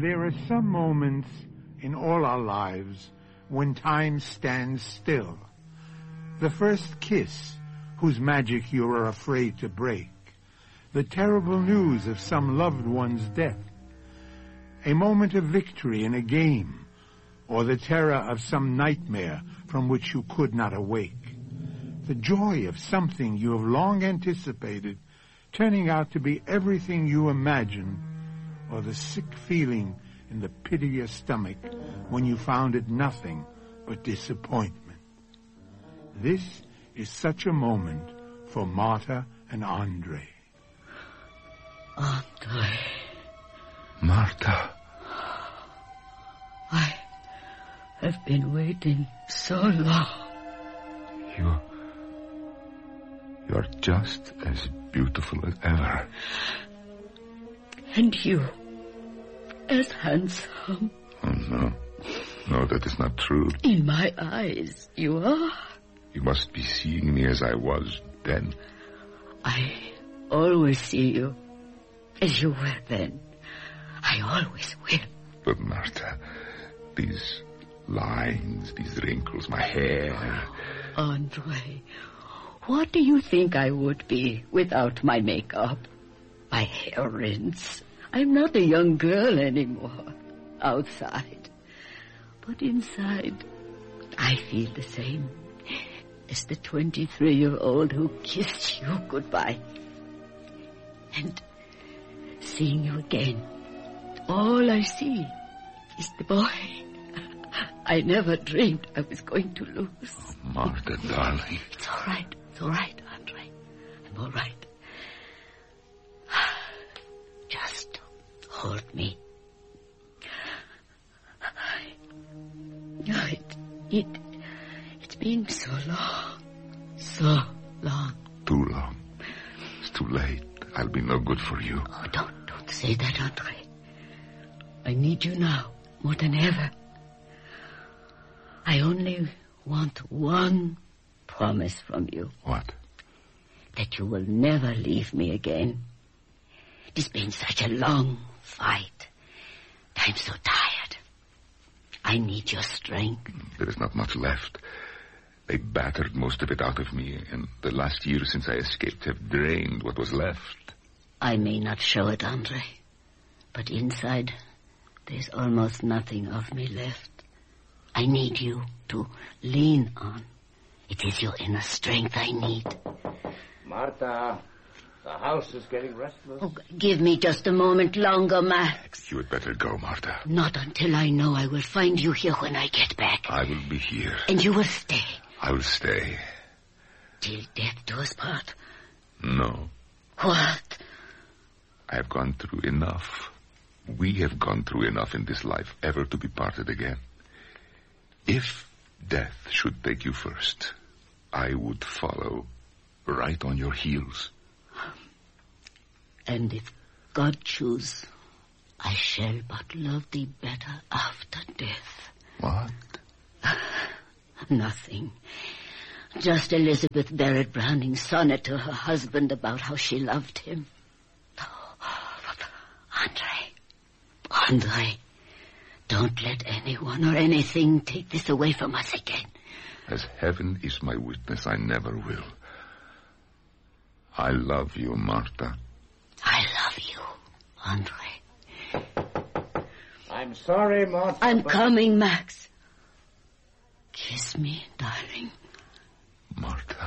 There are some moments in all our lives when time stands still. The first kiss, whose magic you are afraid to break. The terrible news of some loved one's death. A moment of victory in a game, or the terror of some nightmare from which you could not awake. The joy of something you have long anticipated turning out to be everything you imagined, or the sick feeling in the pit of your stomach when you found it nothing but disappointment. This is such a moment for Marta and Andre. Andre. Marta. I have been waiting so long. You are just as beautiful as ever. And you, as handsome. Oh, no. No, that is not true. In my eyes, you are. You must be seeing me as I was then. I always see you as you were then. I always will. But, Marta, these lines, these wrinkles, my hair... Andre, what do you think I would be without my makeup? My hair rinse. I'm not a young girl anymore, outside. But inside, I feel the same as the 23-year-old who kissed you goodbye. And seeing you again, all I see is the boy I never dreamed I was going to lose. Oh, Marta, darling. It's all right, Andre. I'm all right. Just hold me. It's been so long. Too long. It's too late. I'll be no good for you. Oh, don't say that, Andre. I need you now more than ever. I only want one promise from you. What? That you will never leave me again. It has been such a long fight. I'm so tired. I need your strength. There is not much left. They battered most of it out of me, and the last year since I escaped have drained what was left. I may not show it, Andre, but inside there's almost nothing of me left. I need you to lean on. It is your inner strength I need. Marta, the house is getting restless. Oh, give me just a moment longer, Max. You had better go, Marta. Not until I know I will find you here when I get back. I will be here. And you will stay. I will stay. Till death do us part? No. What? I have gone through enough. We have gone through enough in this life ever to be parted again. If death should take you first, I would follow right on your heels. And if God choose, I shall but love thee better after death. What? Nothing. Just Elizabeth Barrett Browning's sonnet to her husband about how she loved him. Oh, Andre, don't let anyone or anything take this away from us again. As heaven is my witness, I never will. I love you, Marta. I love you, Andre. I'm sorry, Marta. I'm coming, Max. Kiss me, darling. Marta.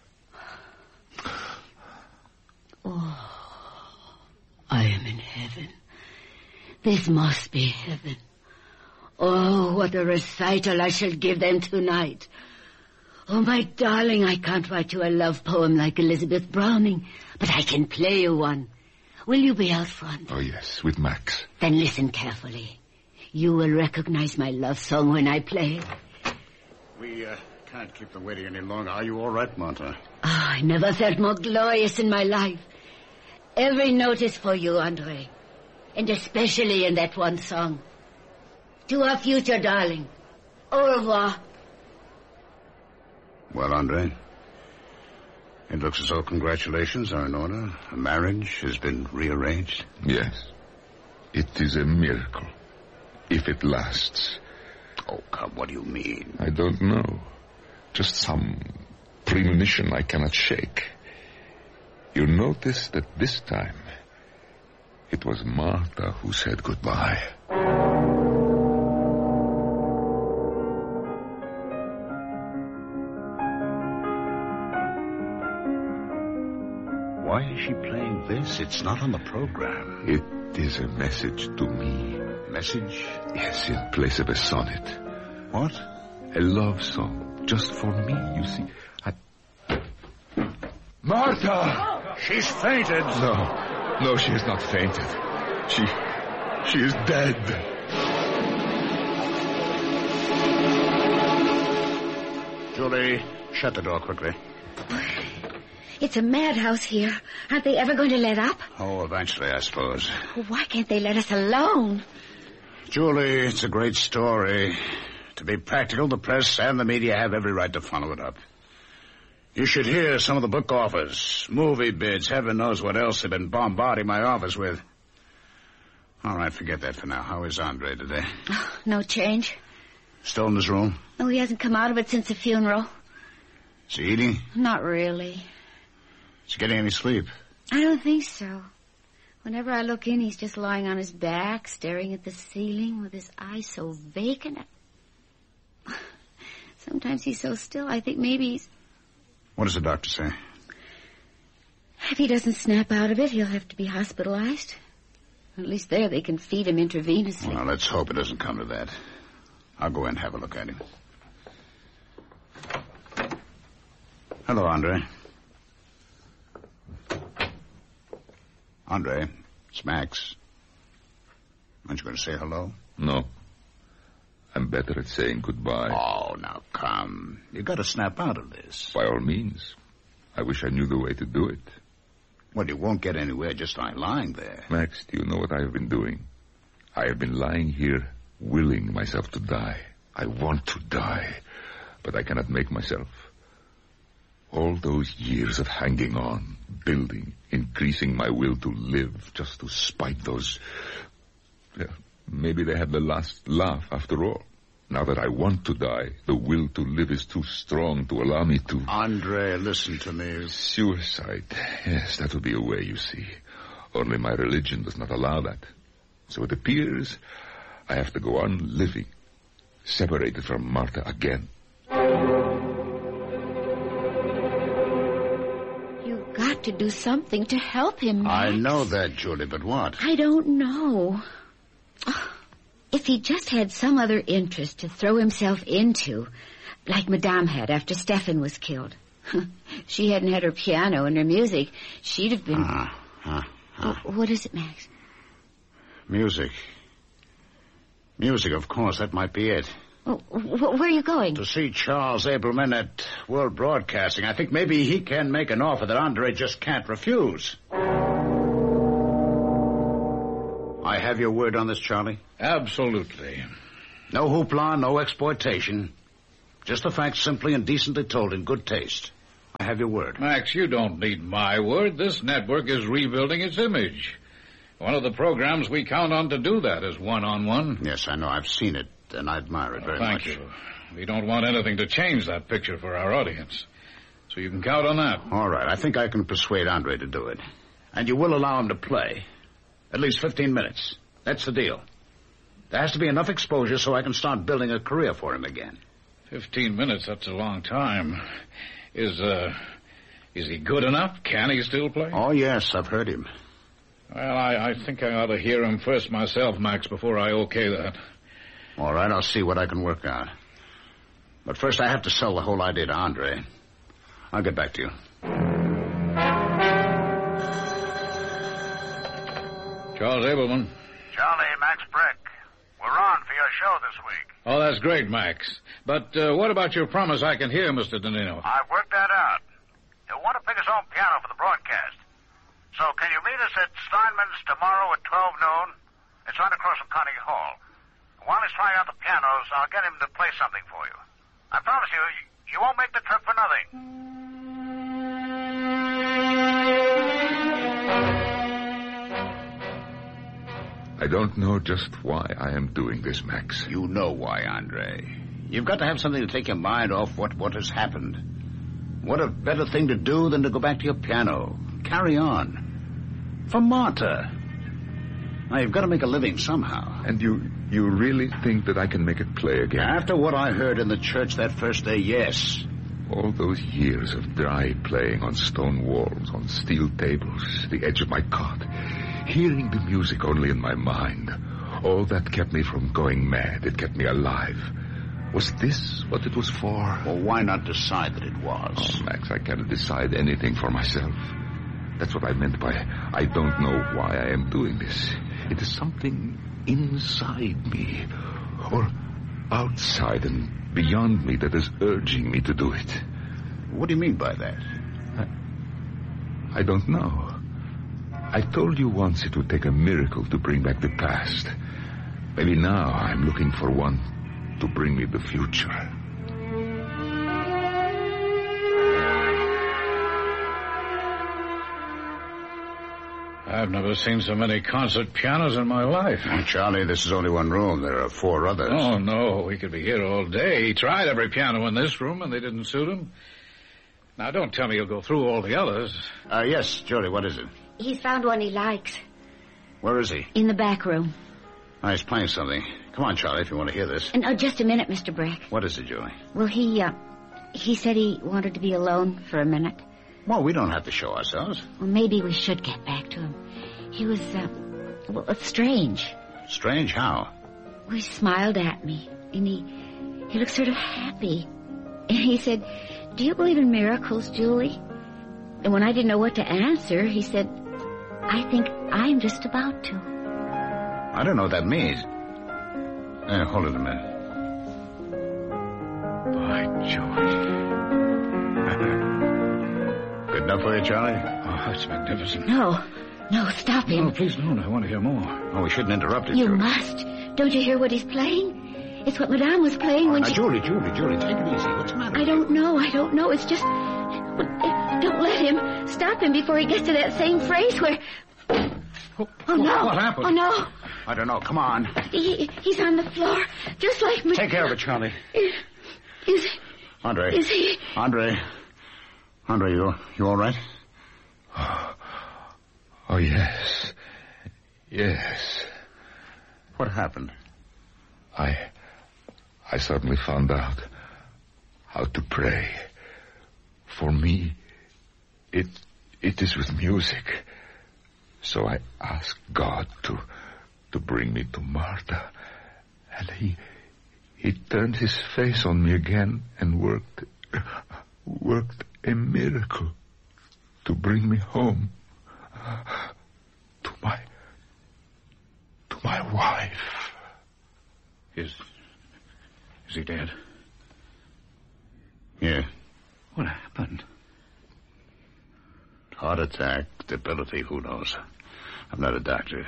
Oh, I am in heaven. This must be heaven. Oh, what a recital I shall give them tonight. Oh, my darling, I can't write you a love poem like Elizabeth Browning, but I can play you one. Will you be out front? Oh, yes, with Max. Then listen carefully. You will recognize my love song when I play it. We can't keep them waiting any longer. Are you all right, Marta? Oh, I never felt more glorious in my life. Every note is for you, Andre. And especially in that one song. To our future, darling. Au revoir. Well, Andre, it looks as though congratulations are in order. A marriage has been rearranged. Yes. It is a miracle. if it lasts. Oh, come, what do you mean? I don't know. Just some premonition I cannot shake. You notice that this time, it was Martha who said goodbye. Why is she playing this? It's not on the program. It is a message to me. Message? Yes, in place of a sonnet. What? A love song, just for me, you see. Martha! She's fainted. No, she has not fainted. She is dead. Julie, shut the door quickly. It's a madhouse here. Aren't they ever going to let up? Oh, eventually, I suppose. Why can't they let us alone? Julie, it's a great story. To be practical, the press and the media have every right to follow it up. You should hear some of the book offers, movie bids, heaven knows what else they've been bombarding my office with. All right, forget that for now. How is Andre today? Oh, no change. Still in his room? No, he hasn't come out of it since the funeral. Is he eating? Not really. Is he getting any sleep? I don't think so. Whenever I look in, he's just lying on his back, staring at the ceiling with his eyes so vacant. Sometimes he's so still, I think maybe he's... What does the doctor say? If he doesn't snap out of it, he'll have to be hospitalized. At least there they can feed him intravenously. Well, let's hope it doesn't come to that. I'll go in and have a look at him. Hello, Andre. Andre, it's Max. Aren't you going to say hello? No. I'm better at saying goodbye. Oh, now come. You've got to snap out of this. By all means. I wish I knew the way to do it. Well, you won't get anywhere just by lying there. Max, do you know what I have been doing? I have been lying here, willing myself to die. I want to die, but I cannot make myself. All those years of hanging on, building, increasing my will to live, just to spite those... Well, maybe they had the last laugh after all. Now that I want to die, the will to live is too strong to allow me to... Andre, listen to me. Suicide. Yes, that would be a way, you see. Only my religion does not allow that. So it appears I have to go on living, separated from Martha again. You've got to do something to help him, Max. I know that, Julie, but what? I don't know. If he just had some other interest to throw himself into, like Madame had after Stefan was killed. She hadn't had her piano and her music. She'd have been... What is it, Max? Music. Music, of course, that might be it. Where are you going? To see Charles Abelman at World Broadcasting. I think maybe he can make an offer that Andre just can't refuse. I have your word on this, Charlie? Absolutely. No hoopla, no exploitation. Just the facts simply and decently told in good taste. I have your word. Max, you don't need my word. This network is rebuilding its image. One of the programs we count on to do that is one-on-one. Yes, I know. I've seen it, and I admire it very much. Thank you. We don't want anything to change that picture for our audience. So you can count on that. All right. I think I can persuade Andre to do it. And you will allow him to play. At least 15 minutes. That's the deal. There has to be enough exposure so I can start building a career for him again. 15 minutes, that's a long time. Is he good enough? Can he still play? Oh, yes, I've heard him. Well, I think I ought to hear him first myself, Max, before I okay that. All right, I'll see what I can work out. But first I have to sell the whole idea to Andre. I'll get back to you. Charles Abelman. Charlie, Max Brick. We're on for your show this week. Oh, that's great, Max. But what about your promise I can hear, Mr. Danino? I've worked that out. He'll want to pick his own piano for the broadcast. So can you meet us at Steinman's tomorrow at 12 noon? It's right across from Carnegie Hall. While he's trying out the pianos, I'll get him to play something for you. I promise you won't make the trip for nothing. I don't know just why I am doing this, Max. You know why, Andre. You've got to have something to take your mind off what has happened. What a better thing to do than to go back to your piano. Carry on. For Marta. Now, you've got to make a living somehow. And you really think that I can make it play again? After what I heard in the church that first day, yes. All those years of dry playing on stone walls, on steel tables, the edge of my cot, hearing the music only in my mind, all that kept me from going mad. It kept me alive. Was this what it was for? Well, why not decide that it was? Oh, Max, I cannot decide anything for myself. That's what I meant by I don't know why I am doing this. It is something inside me, or outside and beyond me, that is urging me to do it. What do you mean by that? I don't know. I told you once it would take a miracle to bring back the past. Maybe now I'm looking for one to bring me the future. I've never seen so many concert pianos in my life. Oh, Charlie, this is only one room. There are 4 others. Oh, no, we could be here all day. He tried every piano in this room, and they didn't suit him. Now, don't tell me you'll go through all the others. Yes, Julie, what is it? He's found one he likes. Where is he? In the back room. Oh, he's playing something. Come on, Charlie, if you want to hear this. And just a minute, Mr. Breck. What is it, Julie? Well, he said he wanted to be alone for a minute. Well, we don't have to show ourselves. Well, maybe we should get back to him. He was, it's strange. Strange? How? Well, he smiled at me, and he looked sort of happy. And he said, "Do you believe in miracles, Julie?" And when I didn't know what to answer, he said, "I think I'm just about to." I don't know what that means. Hold it a minute. By George. Good enough for you, Charlie? Oh, that's magnificent. No, stop him. No, please don't. I want to hear more. Oh, we shouldn't interrupt it, You Julie. must. Don't you hear what he's playing? It's what Madame was playing when Now, she... Julie, take it easy. What's the matter? I don't know. It's just... Don't let him. Stop him before he gets to that same phrase where... Oh, no. What happened? Oh, no. I don't know. Come on. He's on the floor, just like me. Take care of it, Charlie. Is Andre. Is he... Andre, you all right? Oh, yes. Yes. What happened? I suddenly found out how to pray. For me, it is with music. So I asked God to bring me to Marta. And he turned his face on me again and worked a miracle to bring me home to my wife. Is he dead? Yeah. What happened? Heart attack, debility, who knows? I'm not a doctor.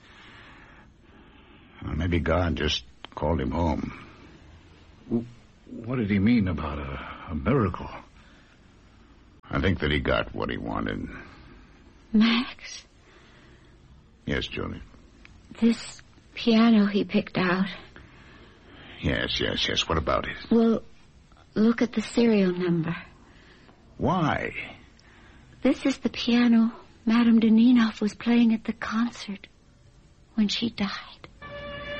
Well, maybe God just called him home. What did he mean about a miracle? I think that he got what he wanted. Max? Yes, Julie. This piano he picked out. Yes. What about it? Well, look at the serial number. Why? This is the piano Madame Deninoff was playing at the concert when she died.